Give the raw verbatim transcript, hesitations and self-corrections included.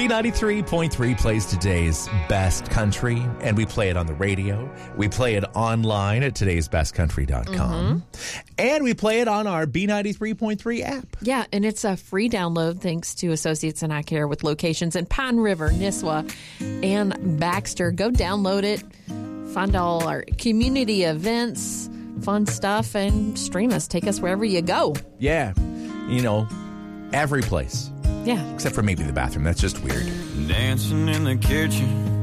B ninety-three point three plays today's best country, and we play it on the radio. We play it online at todays best country dot com. Mm-hmm. And we play it on our B ninety-three point three app. Yeah, and it's a free download thanks to Associates in Eye Care with locations in Pine River, Nisswa, and Baxter. Go download it. Find all our community events, fun stuff, and stream us. Take us wherever you go. Yeah. You know, every place. Yeah. Except for maybe the bathroom. That's just weird. Dancing in the kitchen,